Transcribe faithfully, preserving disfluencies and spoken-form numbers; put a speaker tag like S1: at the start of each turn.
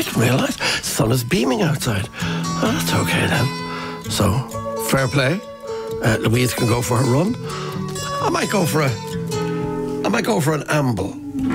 S1: I didn't realise the sun is beaming outside. Oh, that's okay then. So, fair play. Uh, Louise can go for her run. I might go for a... I might go for an amble.